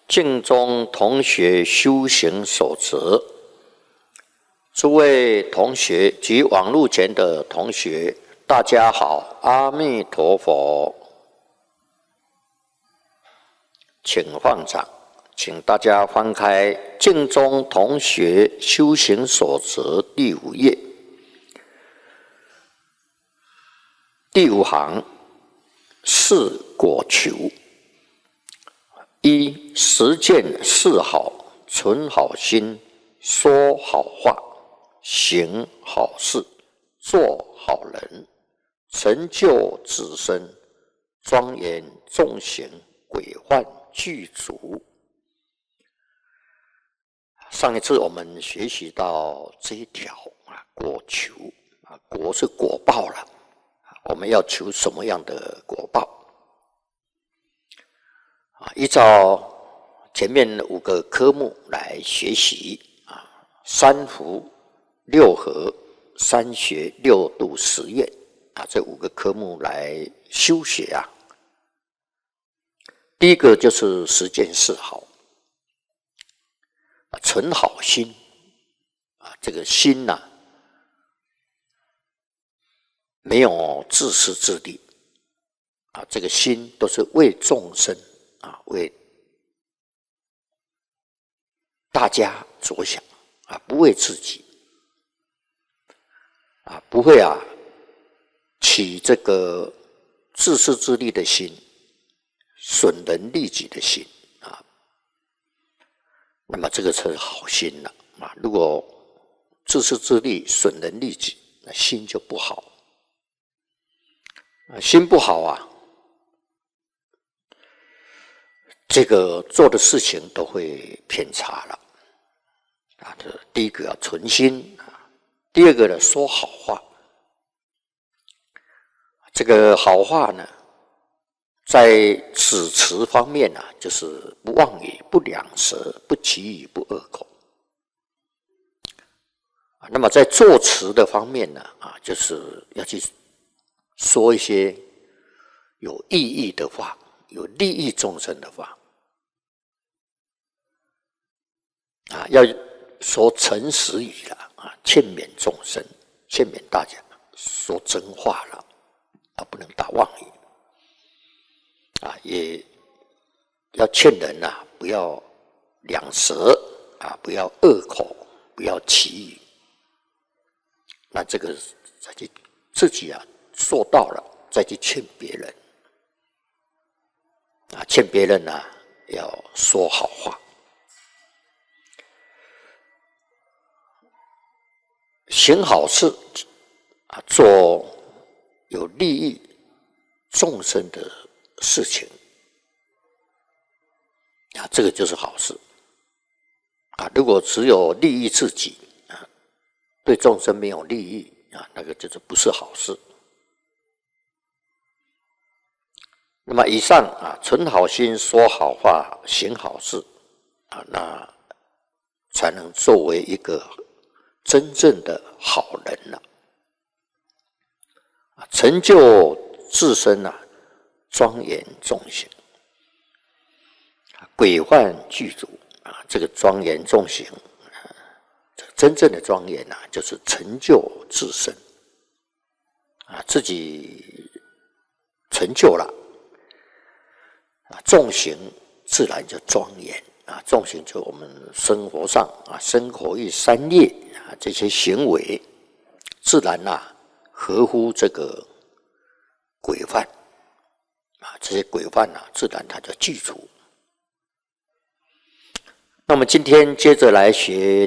净宗同学修行守则，诸位同学及网络前的同学，大家好，阿弥陀佛。请放掌，请大家翻开《净宗同学修行守则》第5页，第5行，是果求。一、实践是好，存好心，说好话，行好事，做好人，成就自身，庄严众行，鬼幻具足。上一次我们学习到这一条果求果是果报了，我们要求什么样的果报？依照前面5个科目来学习三福、6合、3学、6度、10愿这5个科目来修学第一个就是实践是好，存好心这个心没有自私自利这个心都是为众生为大家着想不为自己不会起这个自私自利的心，损人利己的心那么这个才是好心了如果自私自利、损人利己，那心就不好心不好这个做的事情都会偏差了这第一个要存心第二个呢，说好话。这个好话呢，在指词方面就是不妄语、不两舌、不绮语、不恶口那么在作词的方面呢就是要去说一些有意义的话，有利益众生的话要说诚实语了劝勉众生，劝勉大家说真话了不能打妄语也要劝人不要两舌不要恶口，不要绮语。那这个再去自己做到了，再去劝别人劝别人要说好话。行好事做有利益众生的事情这个就是好事如果只有利益自己对众生没有利益那个就是不是好事。那么以上存好心，说好话，行好事那才能作为一个真正的好人成就自身庄严众行，鬼幻具足这个庄严众行真正的庄严就是成就自身自己成就了众行自然就庄严众行就我们生活上身口意三业这些行为自然合乎这个规范这些规范自然它就具足。那么今天接着来学